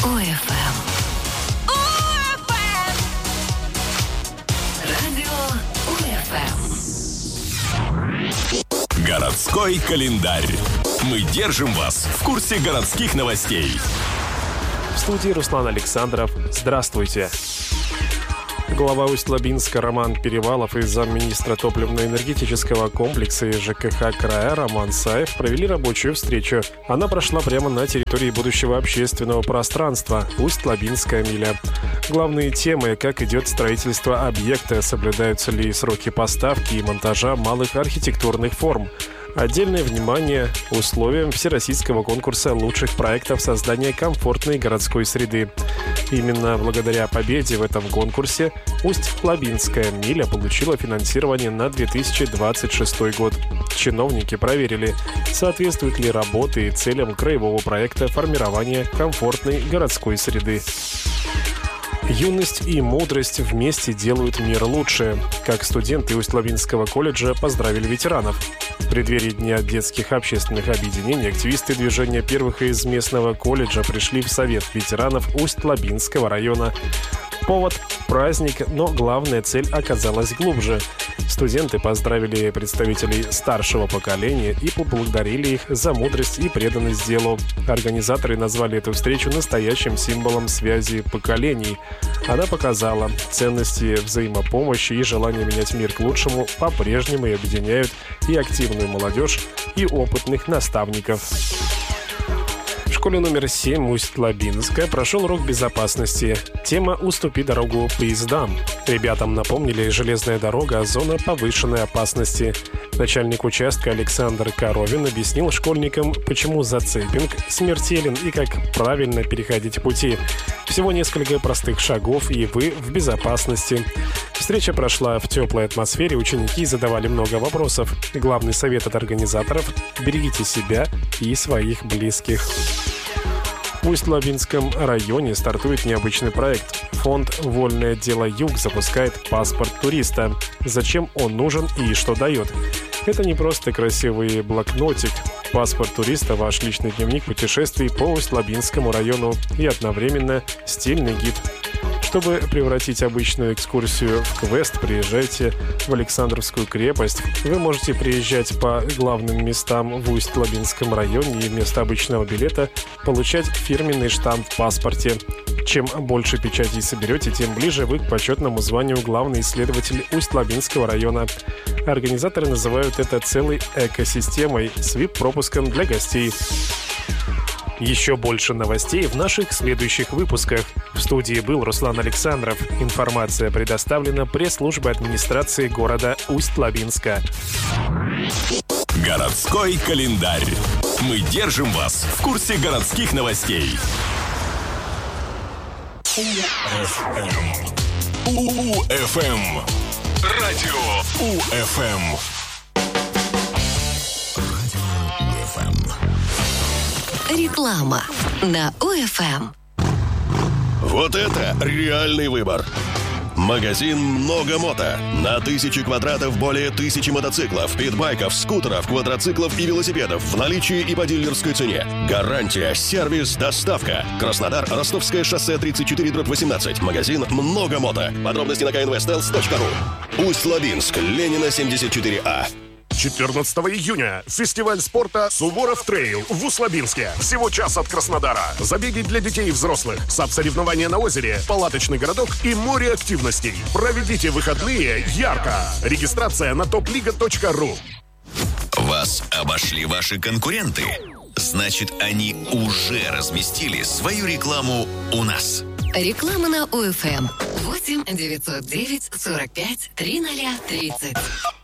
УФМ. Радио УФМ. Городской календарь. Мы держим вас в курсе городских новостей. В студии Руслан Александров. Здравствуйте. Глава Усть-Лабинска Роман Перевалов и замминистра топливно-энергетического комплекса и ЖКХ края Роман Саев провели рабочую встречу. Она прошла прямо на территории будущего общественного пространства Усть-Лабинская миля. Главные темы: как идет строительство объекта, соблюдаются ли сроки поставки и монтажа малых архитектурных форм. Отдельное внимание условиям всероссийского конкурса лучших проектов создания комфортной городской среды. Именно благодаря победе в этом конкурсе Усть-Лабинская миля получила финансирование на 2026 год. Чиновники проверили, соответствуют ли работы целям краевого проекта формирования комфортной городской среды. Юность и мудрость вместе делают мир лучше. Как студенты Усть-Лабинского колледжа поздравили ветеранов. В преддверии Дня детских общественных объединений активисты движения первых из местного колледжа пришли в Совет ветеранов Усть-Лабинского района. Повод – праздник, но главная цель оказалась глубже. Студенты поздравили представителей старшего поколения и поблагодарили их за мудрость и преданность делу. Организаторы назвали эту встречу настоящим символом связи поколений. Она показала, ценности взаимопомощи и желание менять мир к лучшему по-прежнему объединяют и активную молодежь, и опытных наставников. В школе номер 7 Усть-Лабинска прошел урок безопасности. Тема «Уступи дорогу поездам». Ребятам напомнили: железная дорога – зона повышенной опасности. Начальник участка Александр Коровин объяснил школьникам, почему зацепинг смертелен и как правильно переходить пути. Всего несколько простых шагов, и вы в безопасности. Встреча прошла в теплой атмосфере, ученики задавали много вопросов. Главный совет от организаторов – берегите себя и своих близких. В Усть-Лабинском районе стартует необычный проект. Фонд «Вольное дело Юг» запускает паспорт туриста. Зачем он нужен и что дает? Это не просто красивый блокнотик. Паспорт туриста – ваш личный дневник путешествий по Усть-Лабинскому району и одновременно стильный гид. Чтобы превратить обычную экскурсию в квест, приезжайте в Александровскую крепость. Вы можете приезжать по главным местам в Усть-Лабинском районе и вместо обычного билета получать фирменный штамп в паспорте. Чем больше печатей соберете, тем ближе вы к почетному званию главный исследователь Усть-Лабинского района. Организаторы называют это целой экосистемой с VIP-пропуском для гостей. Еще больше новостей в наших следующих выпусках. В студии был Руслан Александров. Информация предоставлена пресс-службой администрации города Усть-Лабинска. Городской календарь. Мы держим вас в курсе городских новостей. УФМ. Радио УФМ. Реклама на УФМ. Вот это реальный выбор. Магазин «Много мото». На 1000 квадратов более 1000 мотоциклов, питбайков, скутеров, квадроциклов и велосипедов в наличии и по дилерской цене. Гарантия, сервис, доставка. Краснодар, Ростовское шоссе 34/18. Магазин «Много мото». Подробности на knvstels.ru. Усть-Лабинск, Ленина, 74А. 14 июня. Фестиваль спорта «Суворов Трейл» в Усть-Лабинске. Всего час от Краснодара. Забеги для детей и взрослых, саб-соревнования на озере, палаточный городок и море активностей. Проведите выходные ярко. Регистрация на topliga.ru. Вас обошли ваши конкуренты? Значит, они уже разместили свою рекламу у нас. Реклама на УФМ. 8 909 45 3030.